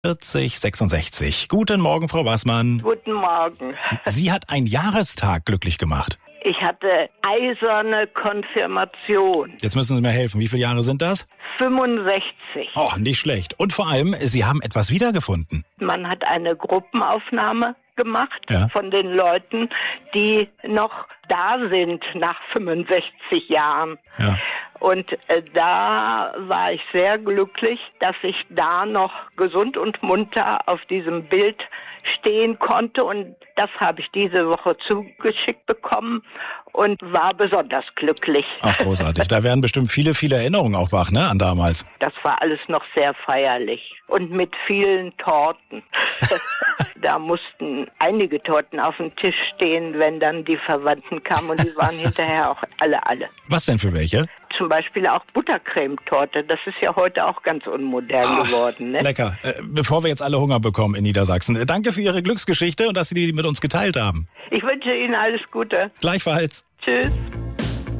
4066. Guten Morgen, Frau Waßmann. Guten Morgen. Sie hat einen Jahrestag glücklich gemacht. Ich hatte eiserne Konfirmation. Jetzt müssen Sie mir helfen. Wie viele Jahre sind das? 65. Oh, nicht schlecht. Und vor allem, Sie haben etwas wiedergefunden. Man hat eine Gruppenaufnahme gemacht von den Leuten, die noch da sind nach 65 Jahren. Ja. Und da war ich sehr glücklich, dass ich da noch gesund und munter auf diesem Bild stehen konnte. Und das habe ich diese Woche zugeschickt bekommen und war besonders glücklich. Ach, großartig. Da werden bestimmt viele, viele Erinnerungen auch wach, ne, an damals. Das war alles noch sehr feierlich und mit vielen Torten. Da mussten einige Torten auf dem Tisch stehen, wenn dann die Verwandten kamen, und die waren hinterher auch alle. Was denn für welche? Zum Beispiel auch Buttercremetorte. Das ist ja heute auch ganz unmodern geworden. Ne? Lecker. Bevor wir jetzt alle Hunger bekommen in Niedersachsen. Danke für Ihre Glücksgeschichte und dass Sie die mit uns geteilt haben. Ich wünsche Ihnen alles Gute. Gleichfalls. Tschüss.